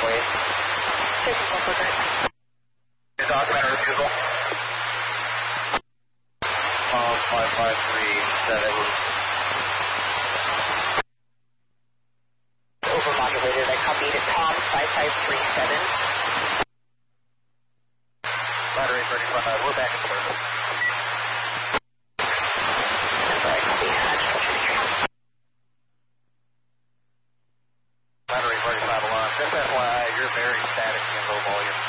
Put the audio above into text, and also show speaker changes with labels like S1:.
S1: for you.
S2: Taking one for that.
S1: Your document refusal? 5537.
S2: Overmodulated. I copied it. Tom 5537.
S1: Battery 35. We're back in service.
S2: Sorry, copy.
S1: Battery 35 alarm. Just FYI, you're very static and low volume.